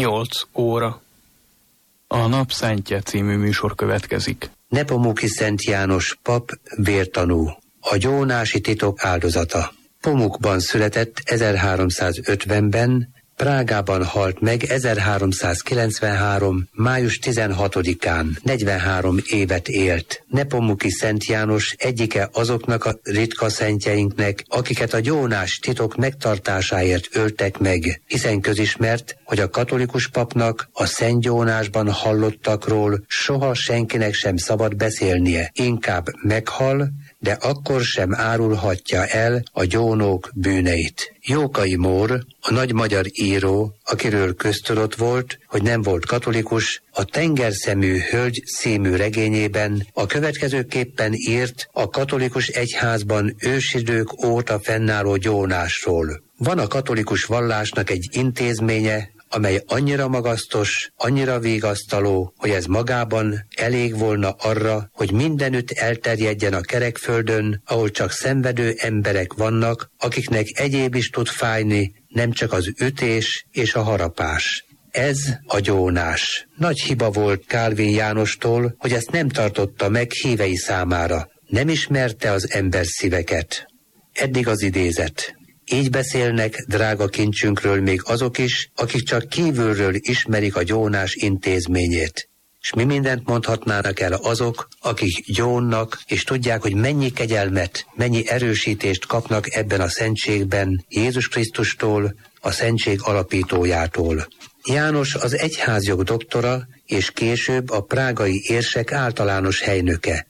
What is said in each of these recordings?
8 óra. A Napszentje című műsor következik. Nepomuki Szent János pap vértanú, a gyónási titok áldozata. Pomukban született 1350-ben, Prágában halt meg 1393. május 16-án, 43 évet élt. Nepomuki Szent János egyike azoknak a ritka szentjeinknek, akiket a gyónás titok megtartásáért öltek meg, hiszen közismert, hogy a katolikus papnak a szentgyónásban hallottakról soha senkinek sem szabad beszélnie, inkább meghal, de akkor sem árulhatja el a gyónók bűneit. Jókai Mór, a nagy magyar író, akiről köztudott volt, hogy nem volt katolikus, a Tengerszemű hölgy című regényében a következőképpen írt a katolikus egyházban ősidők óta fennálló gyónásról. Van a katolikus vallásnak egy intézménye, amely annyira magasztos, annyira vigasztaló, hogy ez magában elég volna arra, hogy mindenütt elterjedjen a kerekföldön, ahol csak szenvedő emberek vannak, akiknek egyéb is tud fájni, nem csak az ütés és a harapás. Ez a gyónás. Nagy hiba volt Kálvin Jánostól, hogy ezt nem tartotta meg hívei számára. Nem ismerte az ember szíveket. Eddig az idézet. Így beszélnek drága kincsünkről még azok is, akik csak kívülről ismerik a gyónás intézményét. És mi mindent mondhatnának el azok, akik gyónnak, és tudják, hogy mennyi kegyelmet, mennyi erősítést kapnak ebben a szentségben Jézus Krisztustól, a szentség alapítójától. János az egyházjog doktora, és később a prágai érsek általános helynöke.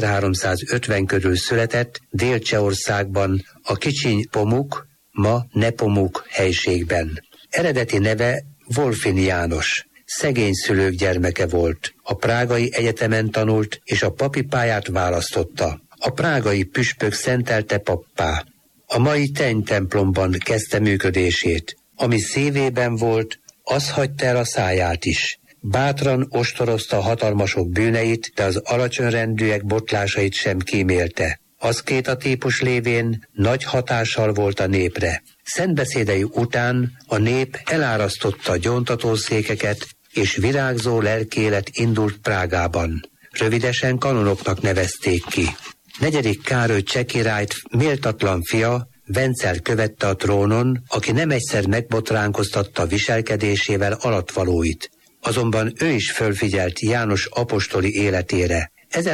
1350 körül született Dél-Csehországban, a Kicsiny Pomuk, ma Nepomuk helységben. Eredeti neve Wolfin János. Szegény szülők gyermeke volt. A prágai egyetemen tanult, és a papi pályát választotta. A prágai püspök szentelte pappá. A mai Teny templomban kezdte működését. Ami szívében volt, az hagyta el a száját is. Bátran ostorozta a hatalmasok bűneit, de az alacsonyrendűek botlásait sem kímélte. Aszkéta típus lévén nagy hatással volt a népre. Szentbeszédei után a nép elárasztotta a gyóntatószékeket, és virágzó lelkélet indult Prágában. Rövidesen kanonoknak nevezték ki. 4. Károly cseh királyt méltatlan fia, Vencel követte a trónon, aki nem egyszer megbotránkoztatta viselkedésével alattvalóit. Azonban ő is fölfigyelt János apostoli életére.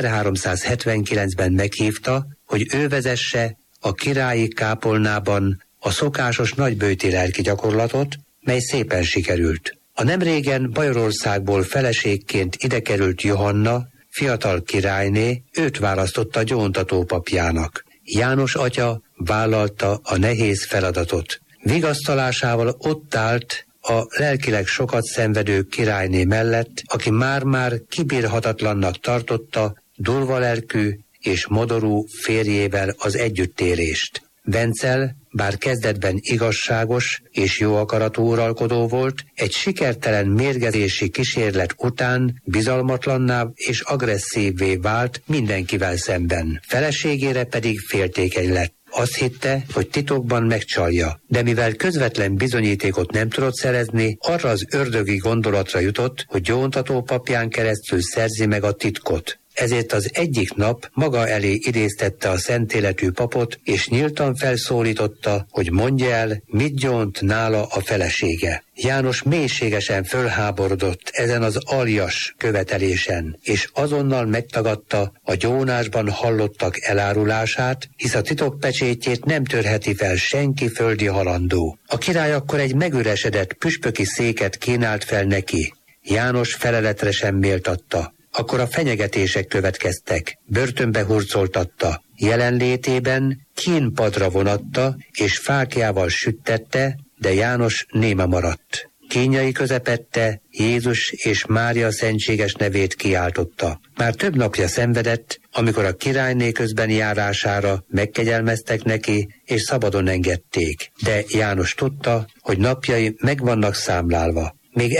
1379-ben meghívta, hogy ő vezesse a királyi kápolnában a szokásos nagyböjti lelki gyakorlatot, mely szépen sikerült. A nemrégen Bajorországból feleségként idekerült Johanna, fiatal királyné, őt választotta gyóntató papjának. János atya vállalta a nehéz feladatot. Vigasztalásával ott állt a lelkileg sokat szenvedő királyné mellett, aki már-már kibírhatatlannak tartotta durva lelkű és modorú férjével az együttélést. Vencel, bár kezdetben igazságos és jó akaratú uralkodó volt, egy sikertelen mérgezési kísérlet után bizalmatlanná és agresszívvé vált mindenkivel szemben. Feleségére pedig féltékeny lett. Azt hitte, hogy titokban megcsalja, de mivel közvetlen bizonyítékot nem tudott szerezni, arra az ördögi gondolatra jutott, hogy gyóntató papján keresztül szerzi meg a titkot. Ezért az egyik nap maga elé idéztette a szentéletű papot, és nyíltan felszólította, hogy mondja el, mit gyónt nála a felesége. János mélységesen fölháborodott ezen az aljas követelésen, és azonnal megtagadta a gyónásban hallottak elárulását, hisz a titokpecsétjét nem törheti fel senki földi halandó. A király akkor egy megüresedett püspöki széket kínált fel neki. János feleletre sem méltatta. Akkor a fenyegetések következtek, börtönbe hurcoltatta, jelenlétében kínpadra vonatta és fáklyával süttette, de János néma maradt. Kínjai közepette Jézus és Mária szentséges nevét kiáltotta. Már több napja szenvedett, amikor a királyné közbeni járására megkegyelmeztek neki, és szabadon engedték. De János tudta, hogy napjai meg vannak számlálva. Még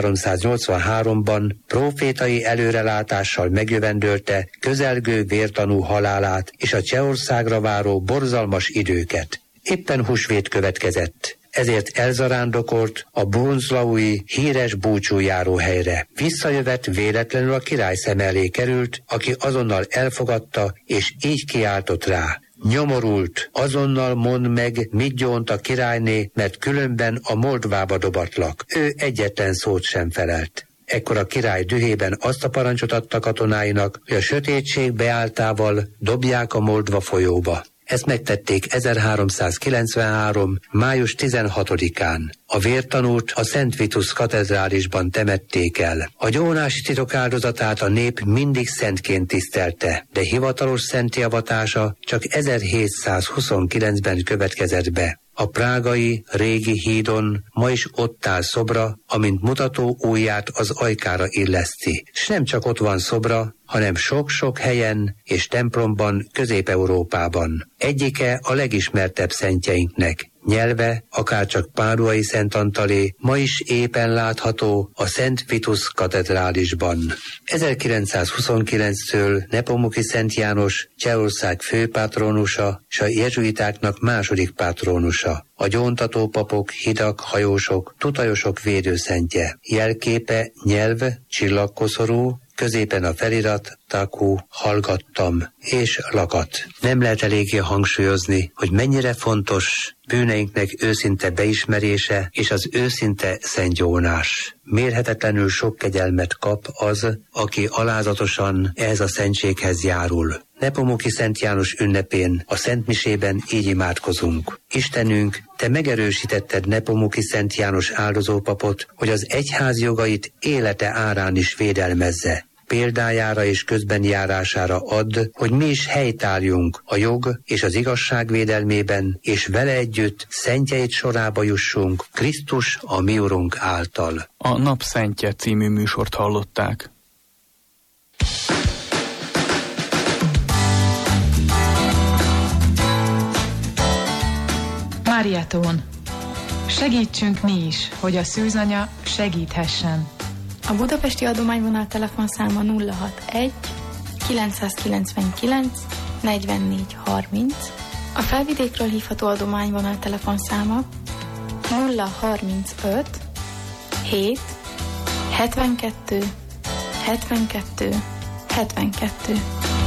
1383-ban prófétai előrelátással megjövendölte közelgő vértanú halálát és a Csehországra váró borzalmas időket. Éppen húsvét következett. ezért elzarándokolt a brunslaui híres búcsújáróhelyre. Visszajövet véletlenül a király szem elé került, aki azonnal elfogadta, és így kiáltott rá: nyomorult, azonnal mondd meg, mit gyónt a királyné, mert különben a moldvába dobatlak. Ő egyetlen szót sem felelt. Ekkor a király dühében azt a parancsot adta katonáinak, hogy a sötétség beálltával dobják a Moldva folyóba. Ezt megtették 1393. május 16-án. A vértanút a Szent Vitus katedrálisban temették el. A gyónási titok áldozatát a nép mindig szentként tisztelte, de hivatalos szentjavatása csak 1729-ben következett be. A prágai régi hídon ma is ott áll szobra, amint mutató ujját az ajkára illeszti. S nem csak ott van szobra, hanem sok-sok helyen és templomban Közép-Európában. Egyike a legismertebb szentjeinknek. Nyelve, akárcsak Páduai Szent Antalé, ma is éppen látható a Szent Vitus katedrálisban. 1929-től Nepomuki Szent János Csehország főpátronusa, s a jezsuitáknak második pátronusa. A gyóntató papok, hidak, hajósok, tutajosok védőszentje. Jelképe nyelv, csillagkoszorú, középen a felirat, taku, hallgattam és lakat. Nem lehet eléggé hangsúlyozni, hogy mennyire fontos bűneinknek őszinte beismerése és az őszinte szentgyónás. Mérhetetlenül sok kegyelmet kap az, aki alázatosan ehhez a szentséghez járul. Nepomuki Szent János ünnepén, a szentmisében így imádkozunk. Istenünk, Te megerősítetted Nepomuki Szent János áldozópapot, hogy az egyház jogait élete árán is védelmezze. Példájára és közbenjárására add, hogy mi is helytálljunk a jog és az igazság védelmében, és vele együtt szentjeid sorába jussunk Krisztus a mi Urunk által. A Napszentje című műsort hallották. Mariatón. Segítsünk mi is, hogy a szűzanya segíthessen. A budapesti adományvonal telefonszáma 061 999 44 30. A felvidékről hívható adományvonal telefonszáma 035 7 72 72 72.